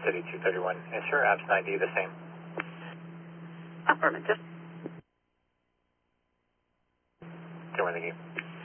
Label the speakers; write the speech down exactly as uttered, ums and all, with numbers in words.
Speaker 1: City two thirty-one. Is her apps ninety the same?
Speaker 2: Affirmative.
Speaker 1: Okay, thank you.